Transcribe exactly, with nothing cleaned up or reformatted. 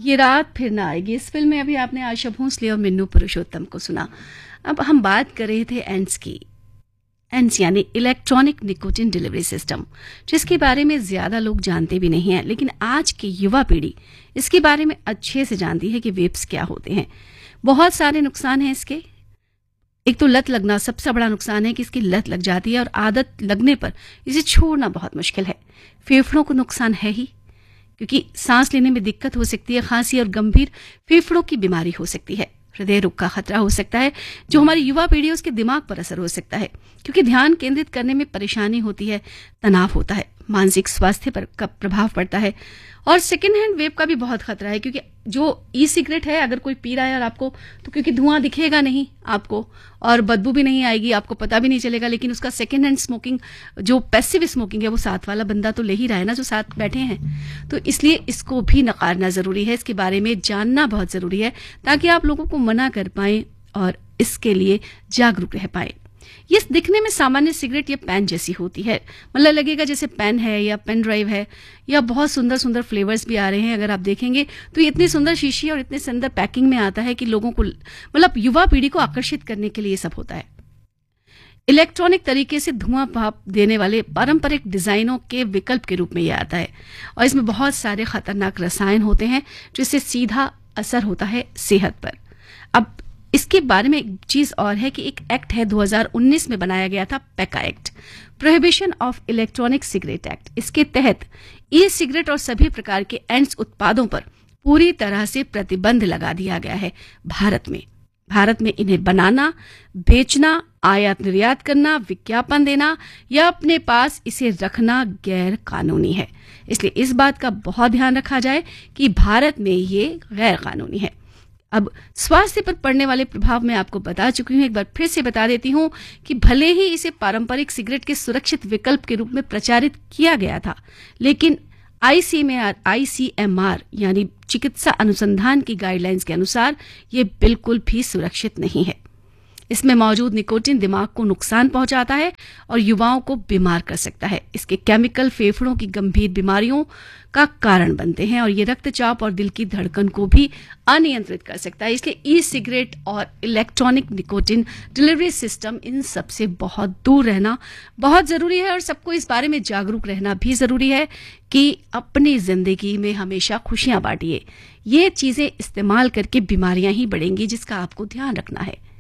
ये रात फिर ना आएगी। इस फिल्म में अभी आपने आशा भोसले और मिन्नू पुरुषोत्तम को सुना। अब हम बात कर रहे थे एंड्स की। एंड्स यानी इलेक्ट्रॉनिक निकोटिन डिलीवरी सिस्टम, जिसके बारे में ज्यादा लोग जानते भी नहीं हैं, लेकिन आज की युवा पीढ़ी इसके बारे में अच्छे से जानती है कि वेप्स क्या होते हैं। बहुत सारे नुकसान हैं इसके। एक तो लत लगना सबसे बड़ा नुकसान है कि इसकी लत लग जाती है और आदत लगने पर इसे छोड़ना बहुत मुश्किल है। फेफड़ों को नुकसान है ही, क्योंकि सांस लेने में दिक्कत हो सकती है, खांसी और गंभीर फेफड़ों की बीमारी हो सकती है, हृदय रोग का खतरा हो सकता है। जो हमारी युवा पीढ़ी है उसके दिमाग पर असर हो सकता है, क्योंकि ध्यान केंद्रित करने में परेशानी होती है, तनाव होता है, मानसिक स्वास्थ्य पर का प्रभाव पड़ता है। और सेकेंड हैंड वेप का भी बहुत खतरा है, क्योंकि जो ई सिगरेट है अगर कोई पी रहा है और आपको, तो क्योंकि धुआं दिखेगा नहीं आपको और बदबू भी नहीं आएगी, आपको पता भी नहीं चलेगा, लेकिन उसका सेकेंड हैंड स्मोकिंग, जो पैसिव स्मोकिंग है, वो साथ वाला बंदा तो ले ही रहा है ना, जो साथ बैठे हैं। तो इसलिए इसको भी नकारना जरूरी है, इसके बारे में जानना बहुत जरूरी है, ताकि आप लोगों को मना कर पाएं और इसके लिए जागरूक रह पाए। ये दिखने में सामान्य सिगरेट या पेन जैसी होती है, मतलब लगेगा जैसे पेन है या पेन ड्राइव है, या बहुत सुंदर सुंदर फ्लेवर्स भी आ रहे हैं। अगर आप देखेंगे तो ये इतनी सुंदर शीशी और इतने सुंदर पैकिंग में आता है कि लोगों को, मतलब युवा पीढ़ी को आकर्षित करने के लिए ये सब होता है। इलेक्ट्रॉनिक तरीके से धुआं भाप देने वाले पारंपरिक डिजाइनों के विकल्प के रूप में ये आता है, और इसमें बहुत सारे खतरनाक रसायन होते हैं जिससे सीधा असर होता है सेहत पर। अब इसके बारे में एक चीज और है कि एक एक्ट है दो हज़ार उन्नीस में बनाया गया था, Paika act, prohibition of electronic cigarette act. इसके तहत ई सिगरेट और सभी प्रकार के एंड्स उत्पादों पर पूरी तरह से प्रतिबंध लगा दिया गया है भारत में। भारत में इन्हें बनाना, बेचना, आयात निर्यात करना, विज्ञापन देना या अपने पास इसे रखना गैर कानूनी है। इसलिए इस बात का बहुत ध्यान रखा जाए कि भारत में ये गैर कानूनी है। अब स्वास्थ्य पर पड़ने वाले प्रभाव मैं आपको बता चुकी हूं, एक बार फिर से बता देती हूं कि भले ही इसे पारंपरिक सिगरेट के सुरक्षित विकल्प के रूप में प्रचारित किया गया था, लेकिन आईसीएमआर आईसीएमआर यानी चिकित्सा अनुसंधान की गाइडलाइंस के अनुसार ये बिल्कुल भी सुरक्षित नहीं है। इसमें मौजूद निकोटिन दिमाग को नुकसान पहुंचाता है और युवाओं को बीमार कर सकता है। इसके केमिकल फेफड़ों की गंभीर बीमारियों का कारण बनते हैं और ये रक्तचाप और दिल की धड़कन को भी अनियंत्रित कर सकता है। इसलिए ई सिगरेट और इलेक्ट्रॉनिक निकोटिन डिलीवरी सिस्टम, इन सबसे बहुत दूर रहना बहुत जरूरी है, और सबको इस बारे में जागरूक रहना भी जरूरी है कि अपनी जिंदगी में हमेशा खुशियां बांटिए। ये चीजें इस्तेमाल करके बीमारियां ही बढ़ेंगी, जिसका आपको ध्यान रखना है।